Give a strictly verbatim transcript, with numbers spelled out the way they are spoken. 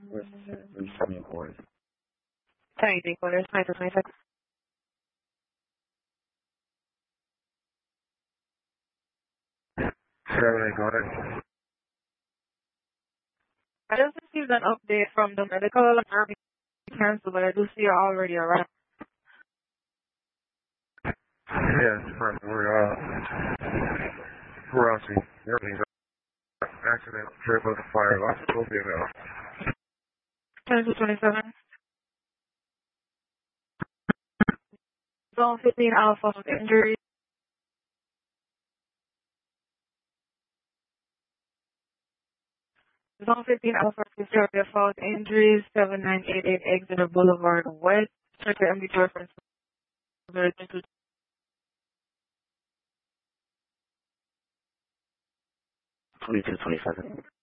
with three seven four. twenty-three quarters, nine to twenty-six. seven eight quarters. I just received an update from the medical alarm cancel, but I do see you're already around. Yes, right. We're, uh, we're on scene. Everything's accident, trip of the fire, lots of cold now. twenty-two twenty-seven. Zone fifteen Alpha with injuries. Zone fifteen Alpha Victoria Falls injuries, seven nine eight eight Exeter Boulevard West. Check the M D reference. twenty-two twenty-seven.